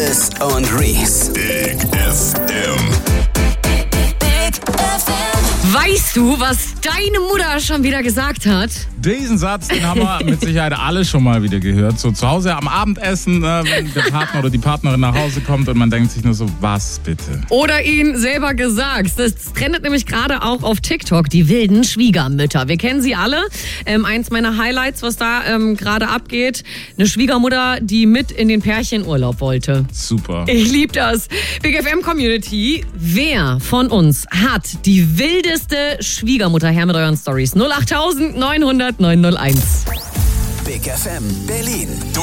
Dennis und Reese. Big FM. Weißt du, was deine Mutter schon wieder gesagt hat? Diesen Satz, den haben wir mit Sicherheit alle schon mal wieder gehört. So zu Hause am Abendessen, wenn der Partner oder die Partnerin nach Hause kommt und man denkt sich nur so, was bitte? Oder ihn selber gesagt. Das trendet nämlich gerade auch auf TikTok, die wilden Schwiegermütter. Wir kennen sie alle. Eins meiner Highlights, was da gerade abgeht, eine Schwiegermutter, die mit in den Pärchenurlaub wollte. Super. Ich liebe das. Big FM Community, wer von uns hat die wildeste Schwiegermutter? Her mit euren Stories. 08900 901. Big FM Berlin.